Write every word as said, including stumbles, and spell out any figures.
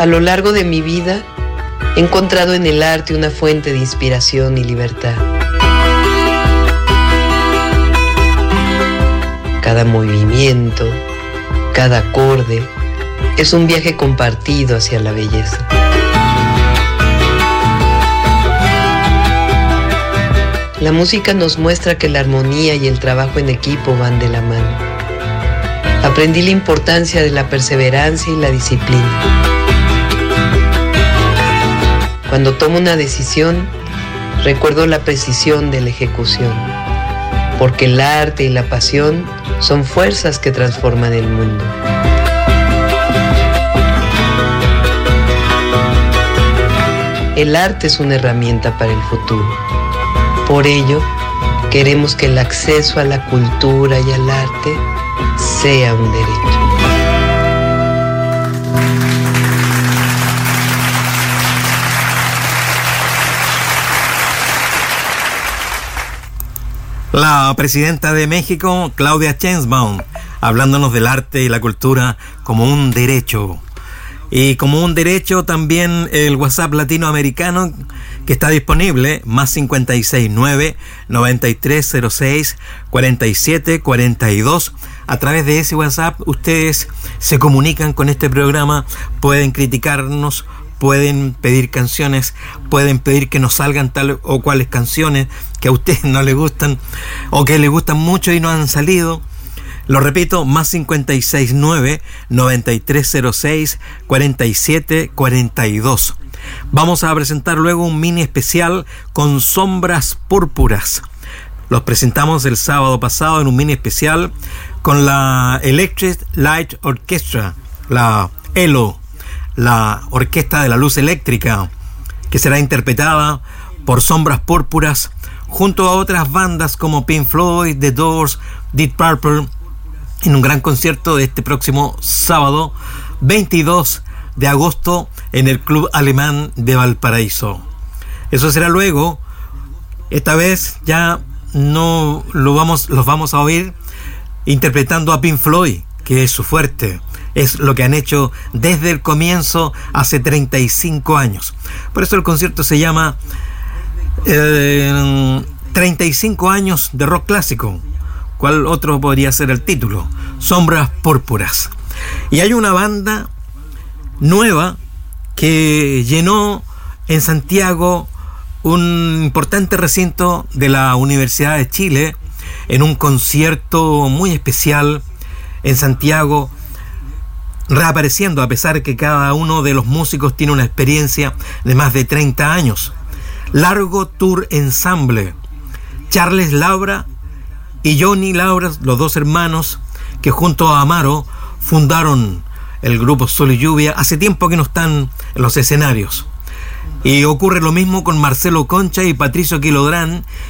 A lo largo de mi vida, he encontrado en el arte una fuente de inspiración y libertad. Cada movimiento, cada acorde, es un viaje compartido hacia la belleza. La música nos muestra que la armonía y el trabajo en equipo van de la mano. Aprendí la importancia de la perseverancia y la disciplina. Cuando tomo una decisión, recuerdo la precisión de la ejecución, porque el arte y la pasión son fuerzas que transforman el mundo. El arte es una herramienta para el futuro. Por ello, queremos que el acceso a la cultura y al arte sea un derecho. La presidenta de México, Claudia Sheinbaum, hablándonos del arte y la cultura como un derecho. Y como un derecho también el WhatsApp latinoamericano que está disponible, más cincuenta y seis nueve, noventa y tres cero seis, cuarenta y siete cuarenta y dos. A través de ese WhatsApp ustedes se comunican con este programa, pueden criticarnos, pueden pedir canciones, pueden pedir que nos salgan tal o cuales canciones que a ustedes no les gustan o que les gustan mucho y no han salido. Lo repito, más cincuenta y seis nueve, noventa y tres cero seis, cuarenta y siete cuarenta y dos. Vamos a presentar luego un mini especial con Sombras Púrpuras. Los presentamos el sábado pasado en un mini especial con la Electric Light Orchestra, la E L O, la Orquesta de la Luz Eléctrica, que será interpretada por Sombras Púrpuras junto a otras bandas como Pink Floyd, The Doors, Deep Purple, en un gran concierto de este próximo sábado veintidós de agosto en el Club Alemán de Valparaíso. Eso será luego. Esta vez ya no lo vamos, los vamos a oír interpretando a Pink Floyd, que es su fuerte. Es lo que han hecho desde el comienzo hace treinta y cinco años. Por eso el concierto se llama eh, treinta y cinco años de rock clásico. ¿Cuál otro podría ser el título? Sombras Púrpuras. Y hay una banda nueva que llenó en Santiago un importante recinto de la Universidad de Chile en un concierto muy especial en Santiago, reapareciendo a pesar de que cada uno de los músicos tiene una experiencia de más de treinta años. Largo Tour Ensemble. Charles Labra y Johnny Labra, los dos hermanos que junto a Amaro fundaron el grupo Sol y Lluvia, hace tiempo que no están en los escenarios. Y ocurre lo mismo con Marcelo Concha y Patricio Quilodrán,